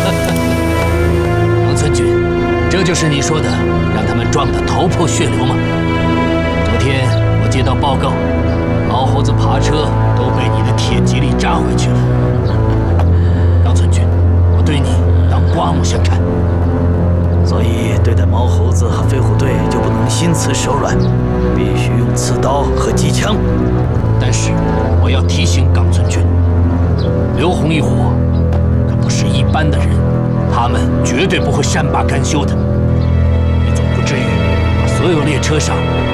王村君，这就是你说的让他们撞得头破血流吗？昨天我接到报告，毛猴子爬车都被你的铁蒺藜炸回去了。王村君，我对你当刮目相看。 所以对待毛猴子和飞虎队就不能心慈手软，必须用刺刀和机枪。 但是我要提醒冈村君，刘洪一伙可不是一般的人，他们绝对不会善罢甘休的。你总不至于把所有列车上